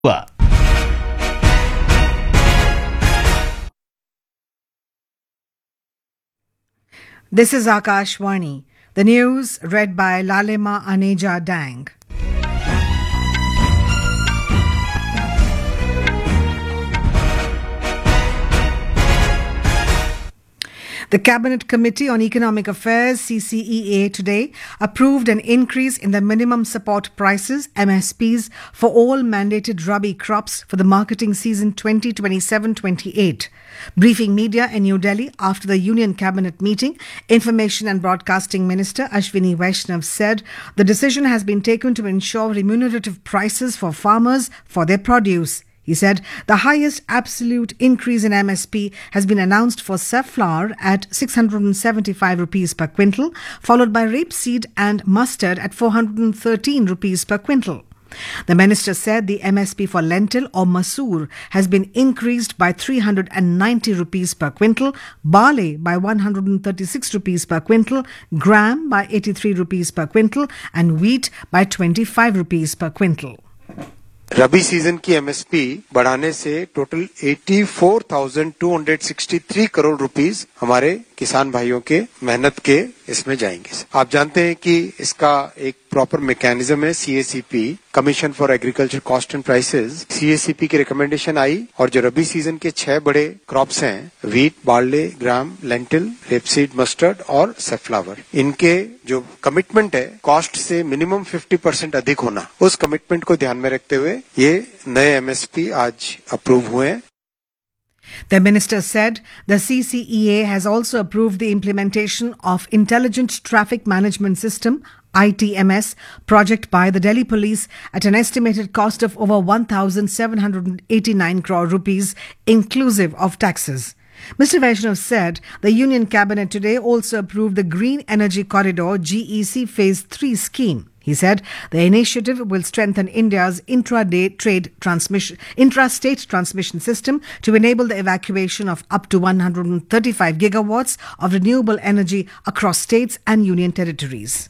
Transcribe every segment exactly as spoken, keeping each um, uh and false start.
This is Akashvani. The news read by Lalema Aneja Dang. The Cabinet Committee on Economic Affairs, C C E A, today approved an increase in the minimum support prices, M S Ps, for all mandated rabi crops for the marketing season twenty twenty-seven twenty-eight. Briefing media in New Delhi after the Union Cabinet meeting, Information and Broadcasting Minister Ashwini Vaishnav said the decision has been taken to ensure remunerative prices for farmers for their produce. He said the highest absolute increase in M S P has been announced for safflower at six hundred seventy-five rupees per quintal, followed by rapeseed and mustard at four hundred thirteen rupees per quintal. The minister said the M S P for lentil or masoor has been increased by three hundred ninety rupees per quintal, barley by one hundred thirty-six rupees per quintal, gram by eighty-three rupees per quintal and wheat by twenty-five rupees per quintal. Rabi season की MSP बढ़ाने से total चौरासी हज़ार दो सौ तिरसठ crore rupees हमारे किसान भाइयों के मेहनत के इसमें जाएंगे। आप जानते हैं कि इसका एक प्रॉपर मैकेनिज्म है CACP, commission for agriculture cost and prices. CACP की रिकमेंडेशन आई और जो रबी सीजन के छह बड़े क्रॉप्स हैं, वीट, बार्ले, ग्राम, लेंटिल, रेपसीड, मस्टर्ड और सैफ्लावर, इनके जो कमिटमेंट है कॉस्ट से मिनिमम पचास परसेंट अधिक होना, उस कमिटमेंट को ध्यान में रखते हुए ये नए एमएसपी आज अप्रूव हुए हैं। The minister said the C C E A has also approved the implementation of Intelligent Traffic Management System I T M S project by the Delhi Police at an estimated cost of over one thousand seven hundred eighty-nine crore rupees inclusive of taxes. Mister Vaishnav said the Union Cabinet today also approved the Green Energy Corridor G E C Phase three scheme. He said the initiative will strengthen India's intra-day trade transmission, intra-state transmission system to enable the evacuation of up to one hundred thirty-five gigawatts of renewable energy across states and union territories.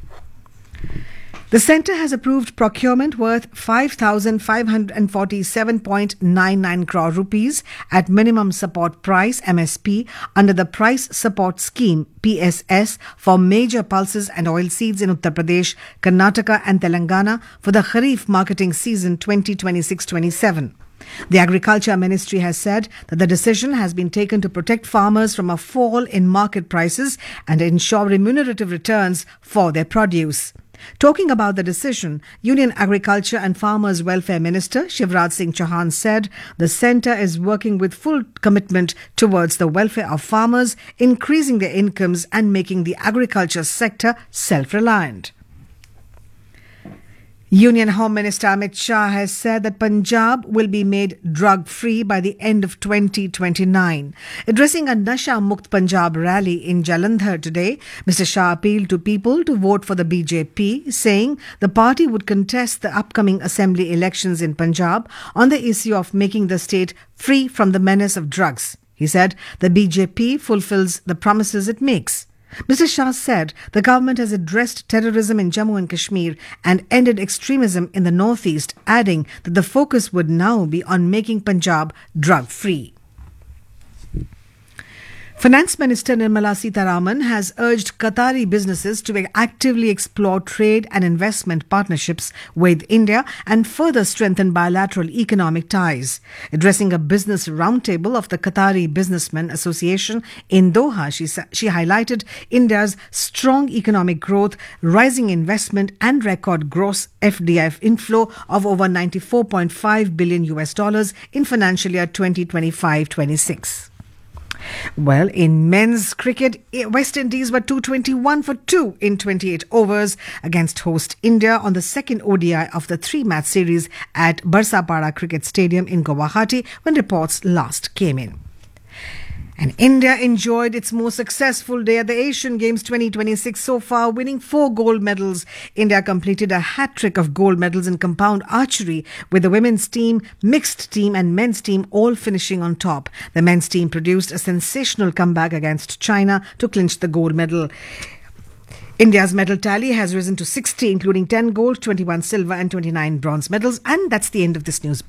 The centre has approved procurement worth five thousand five hundred forty-seven point nine nine crore rupees at minimum support price M S P under the Price Support Scheme P S S for major pulses and oilseeds in Uttar Pradesh, Karnataka and Telangana for the Kharif marketing season twenty twenty-six twenty-seven. The Agriculture Ministry has said that the decision has been taken to protect farmers from a fall in market prices and ensure remunerative returns for their produce. Talking about the decision, Union Agriculture and Farmers Welfare Minister Shivraj Singh Chauhan said the centre is working with full commitment towards the welfare of farmers, increasing their incomes and making the agriculture sector self-reliant. Union Home Minister Amit Shah has said that Punjab will be made drug-free by the end of twenty twenty-nine. Addressing a Nasha Mukt Punjab rally in Jalandhar today, Mister Shah appealed to people to vote for the B J P, saying the party would contest the upcoming assembly elections in Punjab on the issue of making the state free from the menace of drugs. He said the B J P fulfills the promises it makes. Mister Shah said the government has addressed terrorism in Jammu and Kashmir and ended extremism in the northeast, adding that the focus would now be on making Punjab drug-free. Finance Minister Nirmala Sitharaman has urged Qatari businesses to actively explore trade and investment partnerships with India and further strengthen bilateral economic ties. Addressing a business roundtable of the Qatari Businessmen Association in Doha, she, she highlighted India's strong economic growth, rising investment and record gross F D I inflow of over ninety-four point five billion U S dollars in financial year twenty twenty-five twenty-six. Well, in men's cricket, West Indies were two hundred twenty-one for two in twenty-eight overs against host India on the second O D I of the three-match series at Barsapara Cricket Stadium in Guwahati when reports last came in. And India enjoyed its most successful day at the Asian Games twenty twenty-six so far, winning four gold medals. India completed a hat-trick of gold medals in compound archery, with the women's team, mixed team and men's team all finishing on top. The men's team produced a sensational comeback against China to clinch the gold medal. India's medal tally has risen to sixty, including ten gold, twenty-one silver, and twenty-nine bronze medals. And that's the end of this news.